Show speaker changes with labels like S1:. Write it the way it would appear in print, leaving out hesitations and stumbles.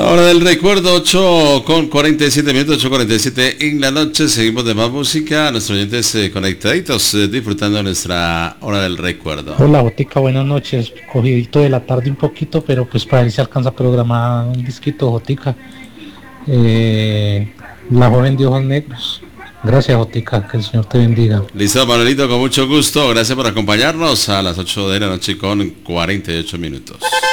S1: La hora del recuerdo, 8:47 minutos, 8:47 en la noche. Seguimos de más música. Nuestros oyentes conectaditos, disfrutando de nuestra hora del recuerdo.
S2: Hola, Jotica, buenas noches. Cogidito de la tarde un poquito, pero pues para ver si alcanza a programar un disquito, Jotica. La joven de ojos negros. Gracias, Jotica, que el Señor te bendiga.
S1: Listo, Manuelito, con mucho gusto. Gracias por acompañarnos a las 8 de la noche con 48 minutos.